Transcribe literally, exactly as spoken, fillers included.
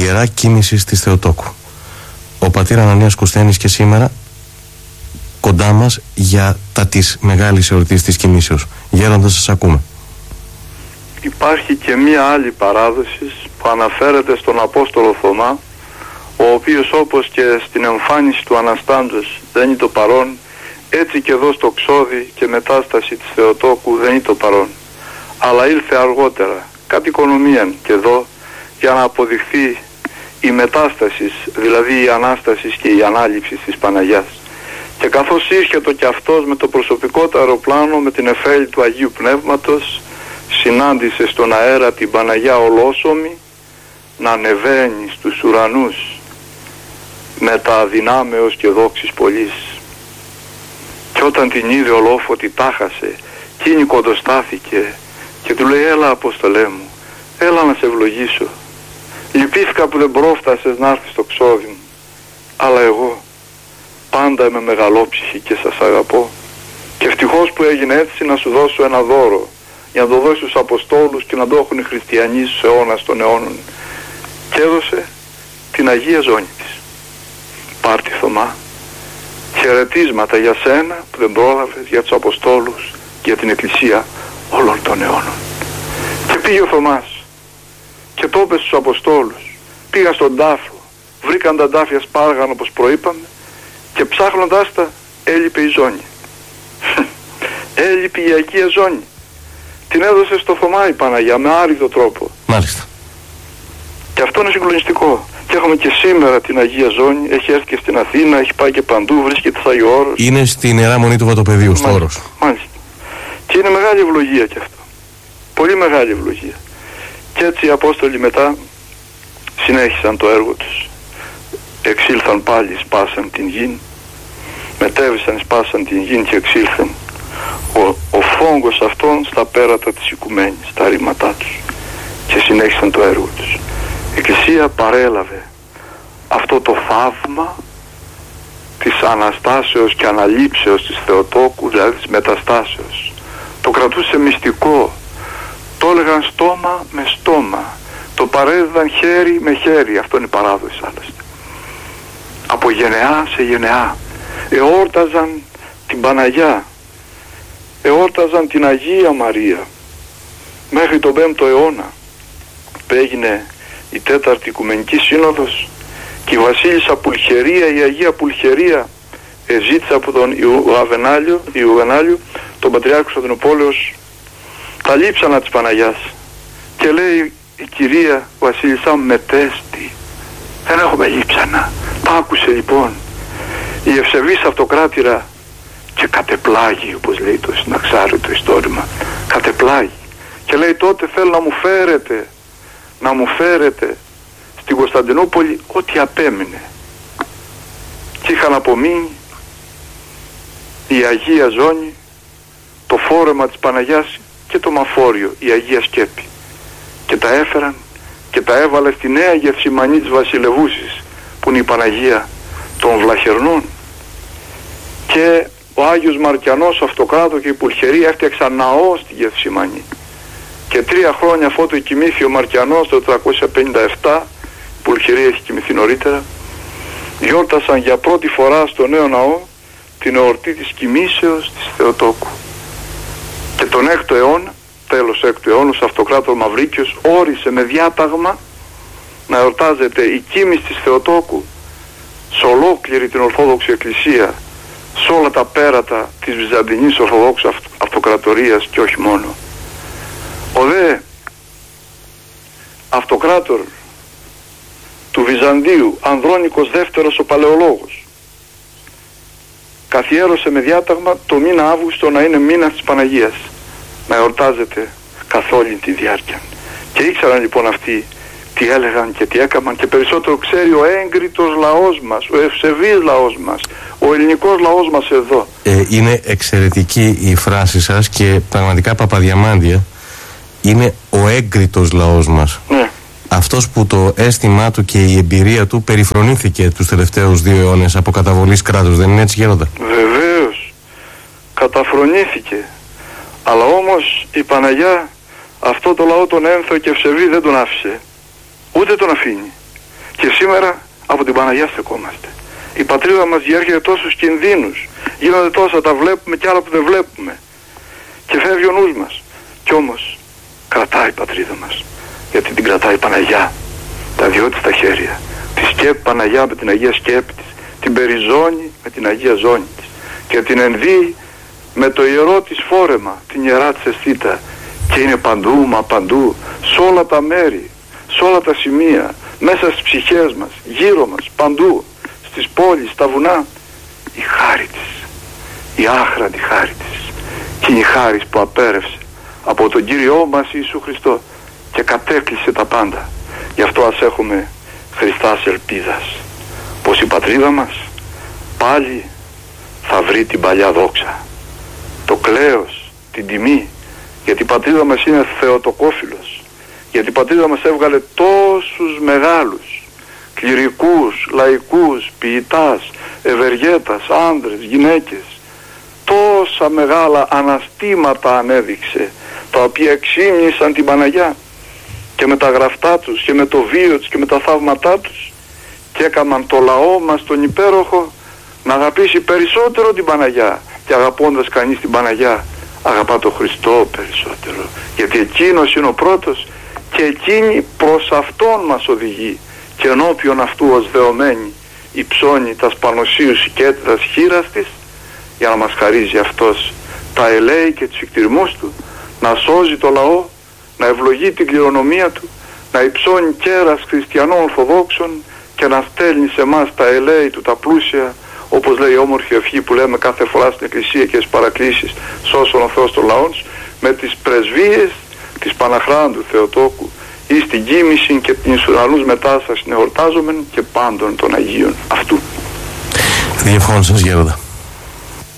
Ιερά Κοίμησης της Θεοτόκου. Ο πατήρ Ανανίας Κουσθένης και σήμερα κοντά μας για τα της μεγάλης εορτής της Κοιμήσεως. Γέροντα, σας ακούμε. Υπάρχει και μία άλλη παράδοση που αναφέρεται στον Απόστολο Θωμά, ο οποίος όπως και στην εμφάνιση του Αναστάντος δεν είναι το παρόν, έτσι και εδώ στο ξόδι και μετάσταση της Θεοτόκου δεν είναι το παρόν, αλλά ήλθε αργότερα κατ' οικονομίαν και εδώ για να αποδειχθεί η μετάσταση, δηλαδή η Ανάσταση και η ανάληψη της Παναγιάς. Και καθώς ήρχετο και αυτός με το προσωπικό του αεροπλάνο με την εφέλη του Αγίου Πνεύματος, συνάντησε στον αέρα την Παναγιά ολόσωμη να ανεβαίνει στους ουρανούς με τα αδυνάμεως και δόξης πολλής. Και όταν την είδε ολόφωτη τάχασε, εκείνη κοντοστάθηκε και του λέει, έλα Απόστολέ μου, έλα να σε ευλογήσω. Λυπήθηκα που δεν πρόφτασες να έρθεις στο ξόδι μου, αλλά εγώ πάντα είμαι μεγαλόψυχη και σας αγαπώ. Και ευτυχώς που έγινε έτσι να σου δώσω ένα δώρο, για να το δώσει στους Αποστόλους και να το έχουν οι χριστιανοί στους αιώνας των αιώνων. Και έδωσε την Αγία Ζώνη της. Πάρ' τη Θωμά. Χαιρετίσματα για σένα που δεν πρόλαβες, για τους Αποστόλους και για την Εκκλησία όλων των αιώνων. Και πήγε ο Θωμάς και το είπε στους Αποστόλους. Πήγαν στον τάφο, βρήκαν τα τάφια σπάργαν όπως προείπαμε και ψάχνοντας τα έλειπε η ζώνη. Έλειπε η Αγία Ζώνη. Την έδωσε στο Θωμά η Παναγιά με άρρητο τρόπο. Μάλιστα. Και αυτό είναι συγκλονιστικό. Και έχουμε και σήμερα την Αγία Ζώνη. Έχει έρθει και στην Αθήνα, έχει πάει και παντού, βρίσκεται στο Άγιο Όρος. Είναι στην Ιερά Μονή του Βατοπεδίου, στο Όρος. Μάλιστα. Και είναι μεγάλη ευλογία και αυτό. Πολύ μεγάλη ευλογία. Και έτσι οι Απόστολοι μετά συνέχισαν το έργο τους. Εξήλθαν πάλι, σπάσαν την γη. Μετέβησαν, σπάσαν την γη και εξήλθαν. Ο, ο φόγκος αυτών στα πέρατα της οικουμένης, στα ρήματά τους, και συνέχισαν το έργο τους. Η Εκκλησία παρέλαβε αυτό το θαύμα της Αναστάσεως και Αναλήψεως της Θεοτόκου, δηλαδή της Μεταστάσεως. Το κρατούσε μυστικό, το έλεγαν στόμα με στόμα, το παρέδιδαν χέρι με χέρι. Αυτό είναι η παράδοση άλλωστε. Από γενεά σε γενεά εόρταζαν την Παναγιά, εόρταζαν την Αγία Μαρία μέχρι τον πέμπτο αιώνα που έγινε η τέταρτη Οικουμενική Σύνοδος και η βασίλισσα Πουλχερία, η Αγία Πουλχερία, εζήτησε από τον Ιουβενάλιο, Ιουβενάλιο τον Πατριάρχο Κωνσταντινούπολεως, τα λείψανα της Παναγιάς, και λέει η κυρία βασίλισσά μετέστη, δεν έχουμε λείψανα. Τα άκουσε λοιπόν η ευσεβής αυτοκράτηρα και κατεπλάγει, όπως λέει το συναξάριτο ιστόρημα, κατεπλάγει και λέει, τότε θέλω να μου φέρετε να μου φέρετε στην Κωνσταντινούπολη ό,τι απέμεινε. Και είχαν απομείνει η Αγία Ζώνη, το φόρεμα της Παναγιάς και το μαφόριο, η Αγία Σκέπη, και τα έφεραν και τα έβαλε στη νέα Γεθσιμανή της Βασιλευούσης, που είναι η Παναγία των Βλαχερνών. Και ο Άγιος Μαρκιανός, ο Αυτοκράτο και η Πουλχερία έφτιαξαν ναό στη Γεθσιμανή. Και τρία χρόνια αφού το κοιμήθη ο Μαρκιανός το τετρακόσια πενήντα επτά, η Πουλχερία έχει κοιμηθεί νωρίτερα, γιόρτασαν για πρώτη φορά στο νέο ναό την εορτή της κοιμήσεως της Θεοτόκου. Και τον έκτο αιώνα, τέλος έκτου αιώνα, ο Αυτοκράτορ Μαυρίκιος όρισε με διάταγμα να εορτάζεται η κοίμηση της Θεοτόκου σε ολόκληρη την Ορθόδοξη Εκκλησία, σε όλα τα πέρατα της Βυζαντινής Ορθοδόξου Αυτοκρατορίας και όχι μόνο. Ο δε Αυτοκράτορ του Βυζαντίου, Ανδρώνικος δεύτερος ο Παλαιολόγος, καθιέρωσε με διάταγμα το μήνα Αύγουστο να είναι μήνας της Παναγίας, να εορτάζεται καθ' όλη τη διάρκεια. Και ήξεραν λοιπόν αυτοί τι έλεγαν και τι έκαναν, και περισσότερο ξέρει ο έγκριτος λαός μας, ο ευσεβής λαός μας, ο ελληνικός λαός μας εδώ. Ε, είναι εξαιρετική η φράση σας και πραγματικά Παπαδιαμάντια, είναι ο έγκριτος λαός μας. Ναι. Αυτός που το αίσθημά του και η εμπειρία του περιφρονήθηκε τους τελευταίους δύο αιώνες από καταβολής κράτους, δεν είναι έτσι γέροντα? Βεβαίως, καταφρονήθηκε. Αλλά όμως η Παναγιά αυτό το λαό τον ένθο και ευσεβή δεν τον άφησε. Ούτε τον αφήνει. Και σήμερα από την Παναγιά στεκόμαστε. Η πατρίδα μας διέρχεται τόσους κινδύνους, γίνονται τόσα, τα βλέπουμε και άλλα που δεν βλέπουμε. Και φεύγει ο νους μας. Κι όμως κρατάει η πατρίδα μας, γιατί την κρατάει η Παναγιά, τα δυο της τα χέρια. Τη σκέπη Παναγιά με την Αγία σκέπη της, την περιζώνει με την Αγία ζώνη της και την ενδύει με το ιερό της φόρεμα, την ιερά της αισθήτα, και είναι παντού, μα παντού, σε όλα τα μέρη, σε όλα τα σημεία, μέσα στις ψυχές μας, γύρω μας, παντού, στις πόλεις, στα βουνά, η χάρη της, η άχραντη χάρη της, και η χάρη που απέρευσε από τον Κύριό μας Ιησού Χριστό και κατέκλυσε τα πάντα. Γι' αυτό ας έχουμε Χριστάς ελπίδας, πως η πατρίδα μας πάλι θα βρει την παλιά δόξα, το κλέος, την τιμή, γιατί η πατρίδα μας είναι θεοτοκόφιλος, γιατί η πατρίδα μας έβγαλε τόσους μεγάλους κληρικούς, λαϊκούς, ποιητάς, ευεργέτας, άντρες, γυναίκες, τόσα μεγάλα αναστήματα ανέδειξε, τα οποία εξήμνησαν την Παναγιά και με τα γραφτά τους και με το βίο τους και με τα θαύματά τους, και έκαναν το λαό μας τον υπέροχο να αγαπήσει περισσότερο την Παναγιά, και αγαπώντας κανείς την Παναγιά αγαπά τον Χριστό περισσότερο, γιατί εκείνος είναι ο πρώτος και εκείνη προς αυτόν μας οδηγεί, και ενώπιον αυτού ως δεωμένη υψώνει τα σπανοσίους και έτητας χείρας της, για να μας χαρίζει αυτός τα ελέη και τους εκτιρμούς του, να σώζει το λαό, να ευλογεί την κληρονομία του, να υψώνει κέρας χριστιανών Ορθοδόξων και να στέλνει σε εμάς τα ελέη του, τα πλούσια, όπως λέει η όμορφη ευχή που λέμε κάθε φορά στην Εκκλησία και στις παρακλήσεις, σώσον ο Θεός των λαών, με τις πρεσβείες της Παναχράντου Θεοτόκου, ή στην κοίμηση και την Ισουρανούς μετά σας εορτάζομεν και πάντων των Αγίων αυτού. Διευχών σας, Γέροντα.